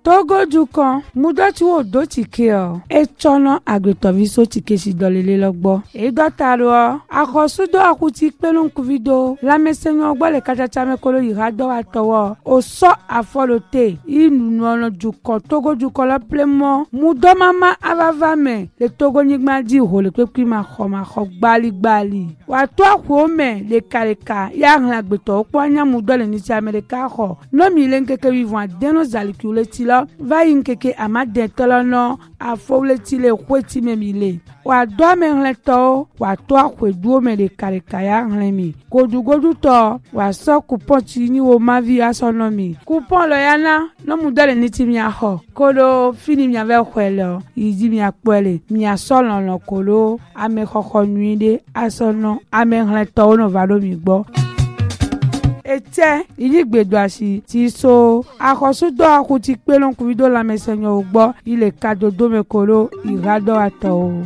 Togo dukan mudoti wo do tike o echona agbetoviso tike si dolele logbo e dotaro akosudo akuti pelun kuvido la mesenyo gbo le kachacha mekolo irado atowo o so afolote inu ono dukan Togo dukan la plemo mudo mama avavame le Togo nyigma di ho le pepi ma kho gbali wa to akwo me le kaleka ya hlan agbeto opo anya mudo le ni ti America ho no mi le nkeke vivant deno zalikule tilo va yinkeke amade tolono afowleti le kweti memile wa do me hleto wa to akwedu me le kaleka ya hlenmi godugodu to wa so coupon ti ni wo mavi asonomi coupon lo yana no mudo le ni ti mi aho kolo fini mi ave kwelo yidi mi akpele mi asolo no kolo ame khokho nuide asono ame hleto no valo mi gbo ete iligbedo asi ti so akosudo akuti pelon kuvido la mesenyo ugbo ile kadodo mekolo irado ato